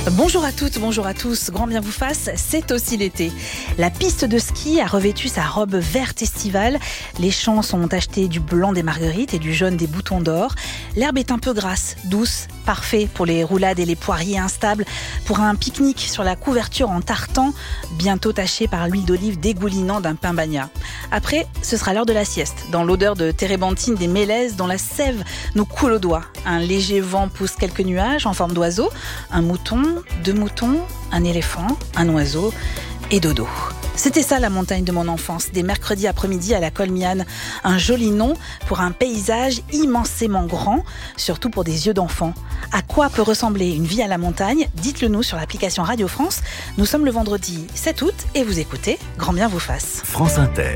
Bonjour à toutes, bonjour à tous, grand bien vous fasse, c'est aussi l'été. La piste de ski a revêtu sa robe verte estivale, les champs sont tachetés du blanc des marguerites et du jaune des boutons d'or. L'herbe est un peu grasse, douce, parfait pour les roulades et les poiriers instables, pour un pique-nique sur la couverture en tartan, bientôt taché par l'huile d'olive dégoulinant d'un pain bagna. Après, ce sera l'heure de la sieste, dans l'odeur de térébenthine des mélèzes dont la sève nous coule aux doigts. Un léger vent pousse quelques nuages en forme d'oiseau, un mouton, 2 moutons, un éléphant, un oiseau et dodo. C'était ça la montagne de mon enfance, des mercredis après-midi à la Colmiane. Un joli nom pour un paysage immensément grand, surtout pour des yeux d'enfant. À quoi peut ressembler une vie à la montagne ? Dites-le nous sur l'application Radio France. Nous sommes le vendredi 7 août et vous écoutez Grand bien vous fasse. France Inter.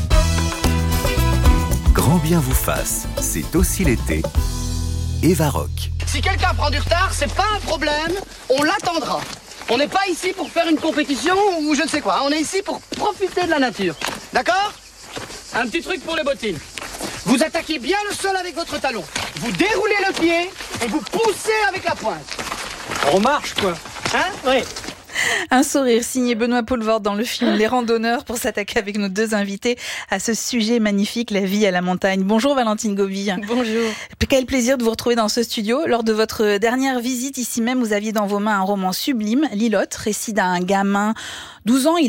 Grand bien vous fasse, c'est aussi l'été. Eva Rock. Si quelqu'un prend du retard, c'est pas un problème, on l'attendra. On n'est pas ici pour faire une compétition ou je ne sais quoi, on est ici pour profiter de la nature. D'accord ? Un petit truc pour les bottines. Vous attaquez bien le sol avec votre talon. Vous déroulez le pied et vous poussez avec la pointe. On marche quoi. Hein ? Oui. Un sourire signé Benoît Poelvoorde dans le film Les Randonneurs pour s'attaquer avec nos deux invités à ce sujet magnifique, la vie à la montagne. Bonjour Valentine Gauby. Bonjour. Quel plaisir de vous retrouver dans ce studio. Lors de votre dernière visite ici même, vous aviez dans vos mains un roman sublime, Lillotte, récit d'un gamin, 12 ans,